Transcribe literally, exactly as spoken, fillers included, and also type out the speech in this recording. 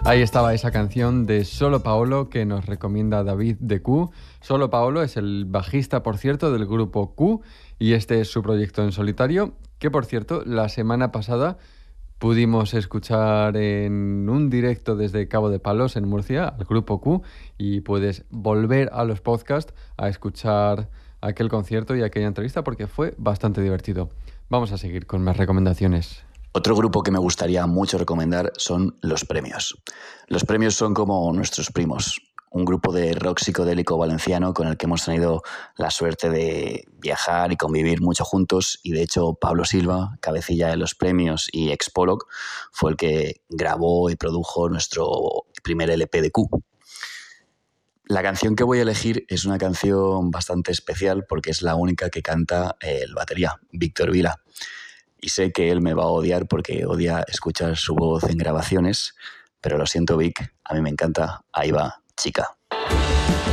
Ahí estaba esa canción de Solo Paolo que nos recomienda David de Q. Solo Paolo es el bajista, por cierto, del grupo Q y este es su proyecto en solitario, que por cierto, la semana pasada pudimos escuchar en un directo desde Cabo de Palos, en Murcia, al grupo Q, y puedes volver a los podcasts a escuchar aquel concierto y aquella entrevista porque fue bastante divertido. Vamos a seguir con más recomendaciones. Otro grupo que me gustaría mucho recomendar son Los Premios. Los Premios son como nuestros primos, un grupo de rock psicodélico valenciano con el que hemos tenido la suerte de viajar y convivir mucho juntos, y de hecho Pablo Silva, cabecilla de Los Premios y ex Pollock, fue el que grabó y produjo nuestro primer L P de Q. La canción que voy a elegir es una canción bastante especial porque es la única que canta el batería, Víctor Vila. Y sé que él me va a odiar porque odia escuchar su voz en grabaciones, pero lo siento, Vic, a mí me encanta. Ahí va, chica.